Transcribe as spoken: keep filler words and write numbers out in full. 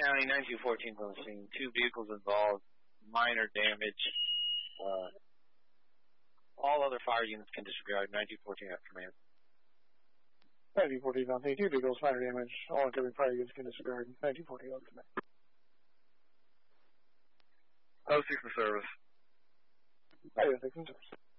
County, nine two fourteen on the scene. Two vehicles involved, minor damage. Uh, all other fire units can disregard. nine two fourteen at command. nine two fourteen on scene. Two vehicles, minor damage. All incoming fire units can disregard. nine two fourteen on command. oh six in service. oh six in service.